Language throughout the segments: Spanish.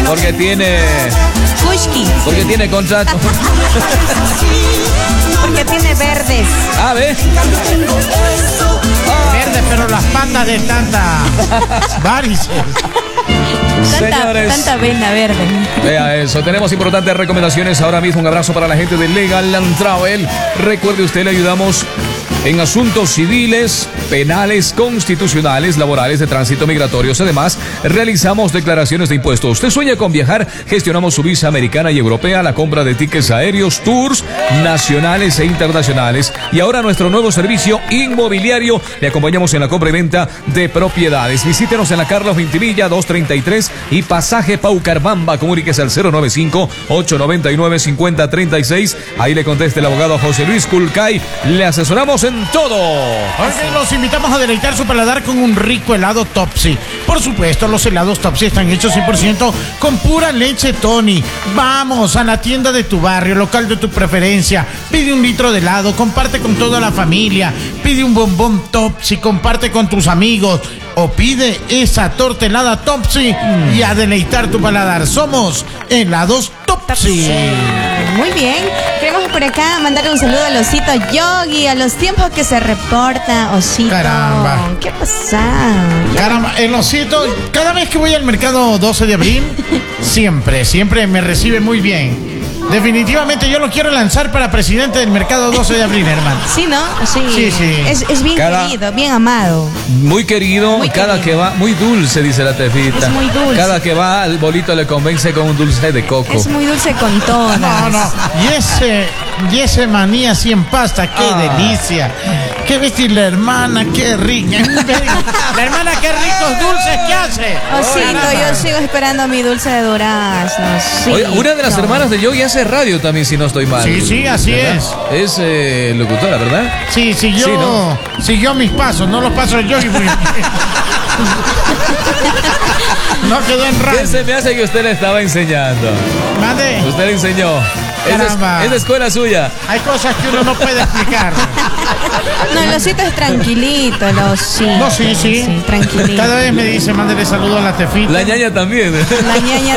Porque tiene... Kushki. Porque tiene contrato. Porque tiene verdes. Ah, ¿ves? Verde, pero las patas de tanta varices. Señores, Tanta vena verde. vea eso, tenemos importantes recomendaciones ahora mismo. Un abrazo para la gente de Legal and Travel. Recuerde usted, le ayudamos en asuntos civiles, penales, constitucionales, laborales, de tránsito, migratorios. Además, realizamos declaraciones de impuestos. ¿Usted sueña con viajar? Gestionamos su visa americana y europea, la compra de tickets aéreos, tours nacionales e internacionales. Y ahora nuestro nuevo servicio inmobiliario. Le acompañamos en la compra y venta de propiedades. Visítenos en la Carlos Vintimilla 233 y Pasaje Paucarbamba. Comuníquese al 095-899-5036. Ahí le contesta el abogado José Luis Culcay. Le asesoramos en todo. Hoy los invitamos a deleitar su paladar con un rico helado Topsy. Por supuesto, los helados Topsy están hechos 100% con pura leche Tony. Vamos a la tienda de tu barrio, local de tu preferencia. Pide un litro de helado, comparte con toda la familia. Pide un bombón Topsy, comparte con tus amigos. O pide esa torta helada Topsy y a deleitar tu paladar. Somos helados Topsy. Muy bien. Queremos por acá mandarle un saludo al Osito Yogi, a los tiempos que se reporta, Osito. Caramba. ¿Qué pasa? Caramba, el Osito, cada vez que voy al mercado 12 de abril, siempre me recibe muy bien. Definitivamente yo lo quiero lanzar para presidente del mercado 12 de abril, hermano. Sí, ¿no? Sí. Sí. Es bien querido, bien amado. Muy querido, Muy cada querido. que va, muy dulce, dice la Tefita. Es muy dulce. Cada que va, el bolito le convence con un dulce de coco. Es muy dulce con todas. No. Y ese maní así en pasta, qué delicia. Qué vestir la hermana, qué rica. La hermana, qué ricos dulces que hace. Osito, yo sigo esperando mi dulce de durazno. Sí. Oye, una de las hermanas de Yogi hace radio también, si no estoy mal. Sí, así ¿verdad? Es locutora, ¿verdad? Sí, siguió mis pasos, no los pasos de Yogi. No quedó en ¿Qué radio. se me hace que usted le estaba enseñando? Mande. Usted le enseñó. Caramba. Es de escuela suya. Hay cosas que uno no puede explicar. No, el Osito es tranquilito, el Osito. No, sí. Sí, tranquilito. Cada vez me dice, mándale saludo a la Tefita. La ñaña también. La ñaña.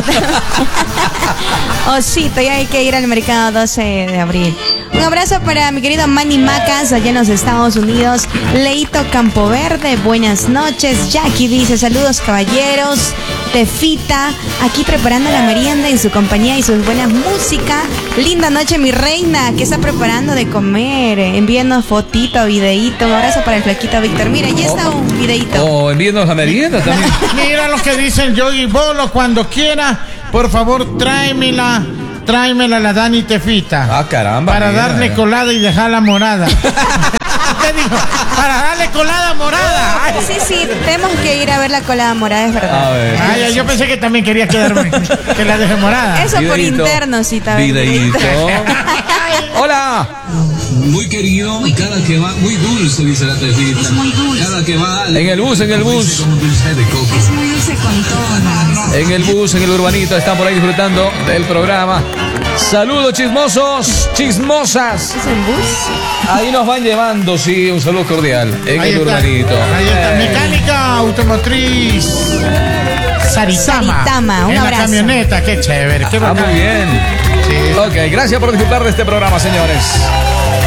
Osito, ya hay que ir al mercado 12 de abril. Un abrazo para mi querido Manny Macas, allá en los Estados Unidos. Leito Campoverde, buenas noches. Jackie dice, saludos caballeros. Tefita, aquí preparando la merienda en su compañía y su buena música. Linda noche, mi reina. ¿Qué está preparando de comer? Envíanos fotito, videíto. Un abrazo para el flaquito Víctor. Mira, ya está un videíto. O envíenos la merienda también. Mira lo que dice el Yogi Bolo, cuando quiera, por favor, tráemela la Dani Tefita. Ah, caramba. Para mira. darle colada y dejarla morada. ¿Qué dijo? Para darle colada morada. Ay, Sí, tenemos que ir a ver la colada morada, es verdad. A ver. ay, yo pensé que también quería quedarme, que la deje morada. Eso por Videíto. interno, sí, también. Videíto. Hola. Muy querido y cada que va, muy dulce, dice la Tefita. Es muy dulce. Cada que va. En el bus. Como dulce de coco. Es muy dulce con todo. En el bus, en el urbanito, están por ahí disfrutando del programa. Saludos chismosos, chismosas. ¿Es en bus? Ahí nos van llevando, sí, un saludo cordial. En Ahí el está, urbanito. Ahí está. Mecánica automotriz Saritama. Un en la abrazo. camioneta, qué chévere, qué Ah, bacán. muy bien. Sí. Ok, gracias por disfrutar de este programa, señores.